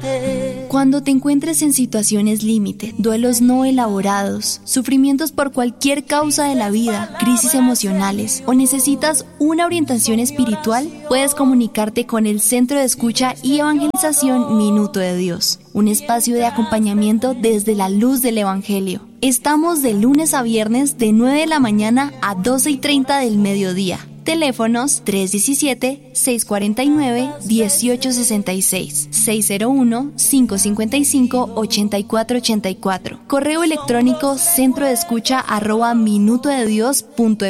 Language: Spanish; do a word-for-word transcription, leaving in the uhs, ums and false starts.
Cuando te encuentres en situaciones límite, duelos no elaborados, sufrimientos por cualquier causa de la vida, crisis emocionales o necesitas una orientación espiritual, puedes comunicarte con el Centro de Escucha y Evangelización Minuto de Dios, un espacio de acompañamiento desde la luz del Evangelio. Estamos de lunes a viernes de nueve de la mañana a doce y treinta del mediodía. Teléfonos tres uno siete, seis cuatro nueve, uno ocho seis seis, seis cero uno, cinco cinco cinco, ocho cuatro ocho cuatro. Correo electrónico centro de escucha arroba minuto de dios punto